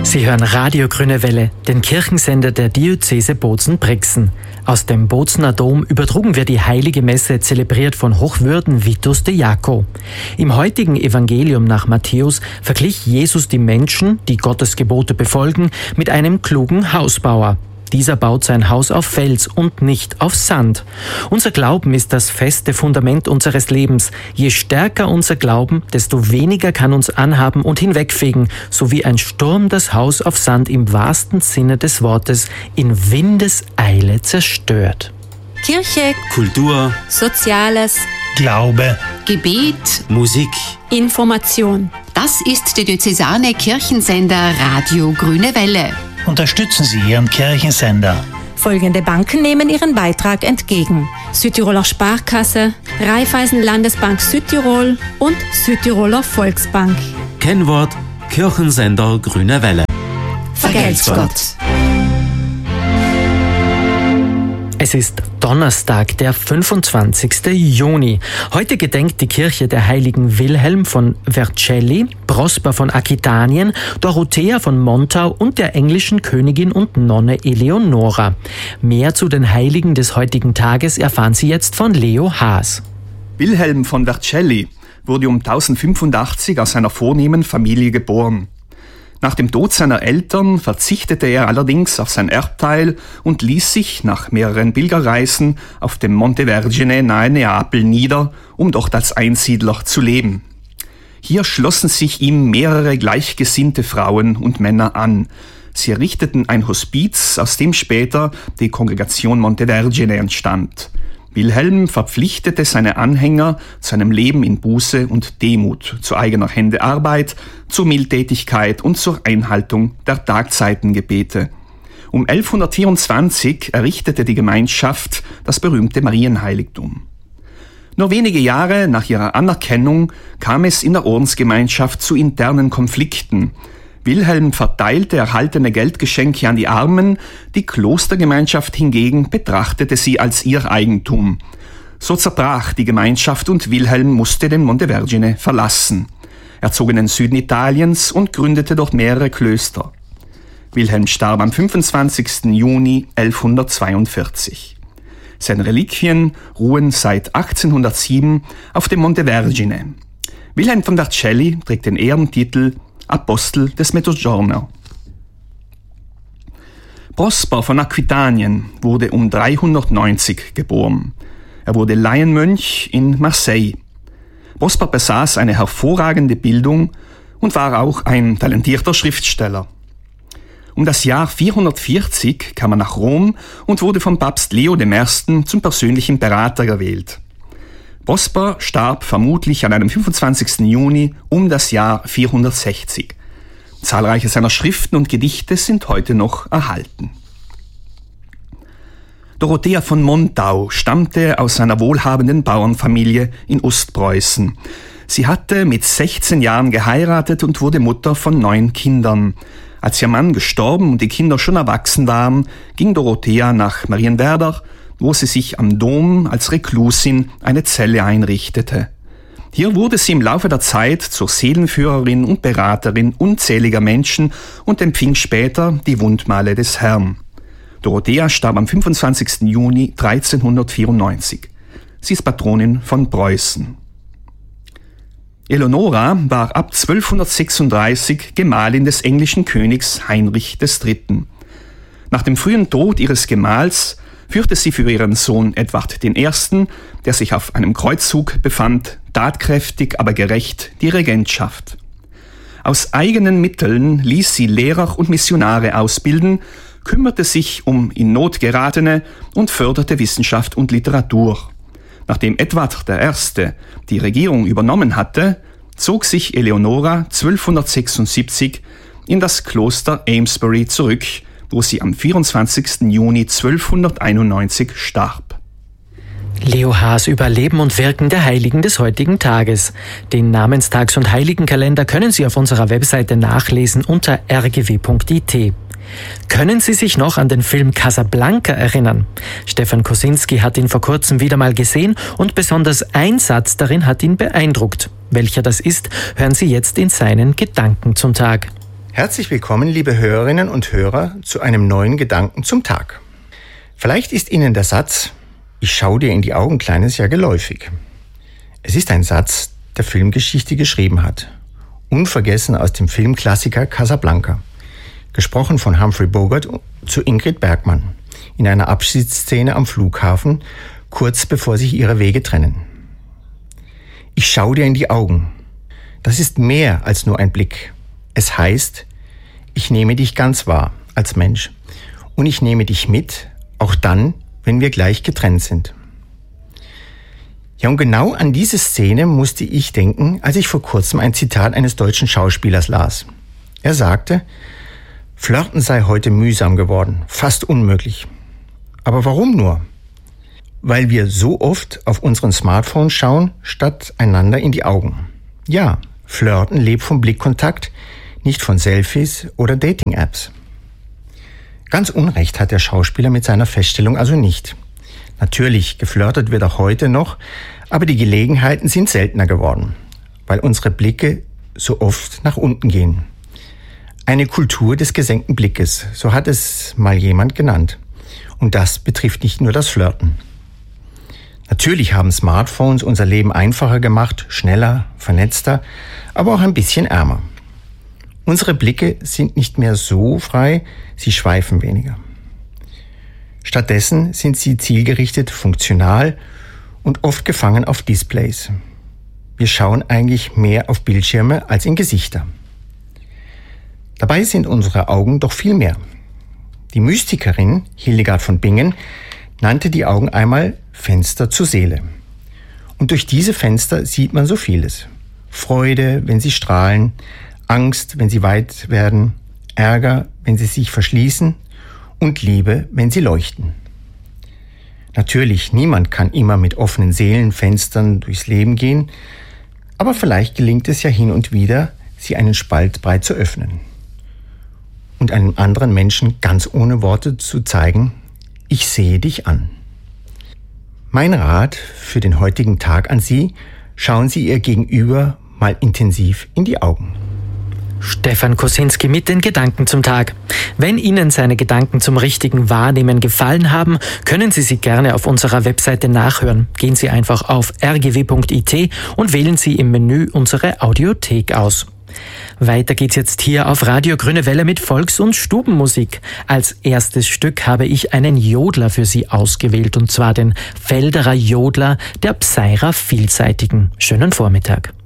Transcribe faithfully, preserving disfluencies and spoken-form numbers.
Sie hören Radio Grüne Welle, den Kirchensender der Diözese Bozen-Brixen. Aus dem Bozener Dom übertrugen wir die Heilige Messe, zelebriert von Hochwürden Vitus de Jaco. Im heutigen Evangelium nach Matthäus verglich Jesus die Menschen, die Gottes Gebote befolgen, mit einem klugen Hausbauer. Dieser baut sein Haus auf Fels und nicht auf Sand. Unser Glauben ist das feste Fundament unseres Lebens. Je stärker unser Glauben, desto weniger kann uns anhaben und hinwegfegen, so wie ein Sturm das Haus auf Sand im wahrsten Sinne des Wortes in Windeseile zerstört. Kirche, Kultur, Soziales, Glaube, Gebet, Musik, Information. Das ist der diözesane Kirchensender Radio Grüne Welle. Unterstützen Sie Ihren Kirchensender. Folgende Banken nehmen ihren Beitrag entgegen: Südtiroler Sparkasse, Raiffeisen Landesbank Südtirol und Südtiroler Volksbank. Kennwort Kirchensender Grüne Welle. Vergelt's Gott. Es ist Donnerstag, der fünfundzwanzigsten Juni. Heute gedenkt die Kirche der heiligen Wilhelm von Vercelli, Prosper von Aquitanien, Dorothea von Montau und der englischen Königin und Nonne Eleonora. Mehr zu den Heiligen des heutigen Tages erfahren Sie jetzt von Leo Haas. Wilhelm von Vercelli wurde um tausendfünfundachtzig aus einer vornehmen Familie geboren. Nach dem Tod seiner Eltern verzichtete er allerdings auf sein Erbteil und ließ sich nach mehreren Pilgerreisen auf dem Monte Vergine nahe Neapel nieder, um dort als Einsiedler zu leben. Hier schlossen sich ihm mehrere gleichgesinnte Frauen und Männer an. Sie errichteten ein Hospiz, aus dem später die Kongregation Monte Vergine entstand. Wilhelm verpflichtete seine Anhänger zu einem Leben in Buße und Demut, zu eigener Hände Arbeit, zur Mildtätigkeit und zur Einhaltung der Tagzeitengebete. Um elfhundertvierundzwanzig errichtete die Gemeinschaft das berühmte Marienheiligtum. Nur wenige Jahre nach ihrer Anerkennung kam es in der Ordensgemeinschaft zu internen Konflikten. Wilhelm verteilte erhaltene Geldgeschenke an die Armen, die Klostergemeinschaft hingegen betrachtete sie als ihr Eigentum. So zerbrach die Gemeinschaft und Wilhelm musste den Monte Vergine verlassen. Er zog in den Süden Italiens und gründete dort mehrere Klöster. Wilhelm starb am fünfundzwanzigsten Juni elfhundertzweiundvierzig. Seine Reliquien ruhen seit achtzehnhundertsieben auf dem Monte Vergine. Wilhelm von Vercelli trägt den Ehrentitel Apostel des Mezzogiorno. Prosper von Aquitanien wurde um dreihundertneunzig geboren. Er wurde Laienmönch in Marseille. Prosper besaß eine hervorragende Bildung und war auch ein talentierter Schriftsteller. Um das Jahr vierhundertvierzig kam er nach Rom und wurde vom Papst Leo der Erste zum persönlichen Berater gewählt. Prosper starb vermutlich an einem fünfundzwanzigsten Juni um das Jahr vierhundertsechzig. Zahlreiche seiner Schriften und Gedichte sind heute noch erhalten. Dorothea von Montau stammte aus einer wohlhabenden Bauernfamilie in Ostpreußen. Sie hatte mit sechzehn Jahren geheiratet und wurde Mutter von neun Kindern. Als ihr Mann gestorben und die Kinder schon erwachsen waren, ging Dorothea nach Marienwerder, wo sie sich am Dom als Reklusin eine Zelle einrichtete. Hier wurde sie im Laufe der Zeit zur Seelenführerin und Beraterin unzähliger Menschen und empfing später die Wundmale des Herrn. Dorothea starb am fünfundzwanzigsten Juni dreizehnhundertvierundneunzig. Sie ist Patronin von Preußen. Eleonora war ab zwölfhundertsechsunddreißig Gemahlin des englischen Königs Heinrich der Dritte. Nach dem frühen Tod ihres Gemahls führte sie für ihren Sohn Edward der Erste., der sich auf einem Kreuzzug befand, tatkräftig, aber gerecht die Regentschaft. Aus eigenen Mitteln ließ sie Lehrer und Missionare ausbilden, kümmerte sich um in Not geratene und förderte Wissenschaft und Literatur. Nachdem Edward der Erste. die Regierung übernommen hatte, zog sich Eleonora zwölfhundertsechsundsiebzig in das Kloster Amesbury zurück, wo sie am vierundzwanzigsten Juni zwölfhunderteinundneunzig starb. Leo Haas über Leben und Wirken der Heiligen des heutigen Tages. Den Namenstags- und Heiligenkalender können Sie auf unserer Webseite nachlesen unter r g w punkt i t. Können Sie sich noch an den Film Casablanca erinnern? Stefan Kosinski hat ihn vor kurzem wieder mal gesehen und besonders ein Satz darin hat ihn beeindruckt. Welcher das ist, hören Sie jetzt in seinen Gedanken zum Tag. Herzlich willkommen, liebe Hörerinnen und Hörer, zu einem neuen Gedanken zum Tag. Vielleicht ist Ihnen der Satz, ich schau dir in die Augen, Kleines, ja geläufig. Es ist ein Satz, der Filmgeschichte geschrieben hat. Unvergessen aus dem Filmklassiker Casablanca. Gesprochen von Humphrey Bogart zu Ingrid Bergman in einer Abschiedsszene am Flughafen, kurz bevor sich ihre Wege trennen. Ich schau dir in die Augen. Das ist mehr als nur ein Blick. Es heißt, ich nehme dich ganz wahr als Mensch und ich nehme dich mit, auch dann, wenn wir gleich getrennt sind. Ja, und genau an diese Szene musste ich denken, als ich vor kurzem ein Zitat eines deutschen Schauspielers las. Er sagte, Flirten sei heute mühsam geworden, fast unmöglich. Aber warum nur? Weil wir so oft auf unseren Smartphones schauen, statt einander in die Augen. Ja, Flirten lebt vom Blickkontakt, nicht von Selfies oder Dating-Apps. Ganz Unrecht hat der Schauspieler mit seiner Feststellung also nicht. Natürlich, geflirtet wird auch heute noch, aber die Gelegenheiten sind seltener geworden, weil unsere Blicke so oft nach unten gehen. Eine Kultur des gesenkten Blickes, so hat es mal jemand genannt. Und das betrifft nicht nur das Flirten. Natürlich haben Smartphones unser Leben einfacher gemacht, schneller, vernetzter, aber auch ein bisschen ärmer. Unsere Blicke sind nicht mehr so frei, sie schweifen weniger. Stattdessen sind sie zielgerichtet, funktional und oft gefangen auf Displays. Wir schauen eigentlich mehr auf Bildschirme als in Gesichter. Dabei sind unsere Augen doch viel mehr. Die Mystikerin Hildegard von Bingen nannte die Augen einmal Fenster zur Seele. Und durch diese Fenster sieht man so vieles. Freude, wenn sie strahlen, Angst, wenn sie weit werden, Ärger, wenn sie sich verschließen und Liebe, wenn sie leuchten. Natürlich, niemand kann immer mit offenen Seelenfenstern durchs Leben gehen, aber vielleicht gelingt es ja hin und wieder, sie einen Spalt breit zu öffnen und einem anderen Menschen ganz ohne Worte zu zeigen, ich sehe dich an. Mein Rat für den heutigen Tag an Sie, schauen Sie Ihr Gegenüber mal intensiv in die Augen. Stefan Kosinski mit den Gedanken zum Tag. Wenn Ihnen seine Gedanken zum richtigen Wahrnehmen gefallen haben, können Sie sie gerne auf unserer Webseite nachhören. Gehen Sie einfach auf r g w punkt i t und wählen Sie im Menü unsere Audiothek aus. Weiter geht's jetzt hier auf Radio Grüne Welle mit Volks- und Stubenmusik. Als erstes Stück habe ich einen Jodler für Sie ausgewählt, und zwar den Felderer Jodler der Pseira Vielseitigen. Schönen Vormittag.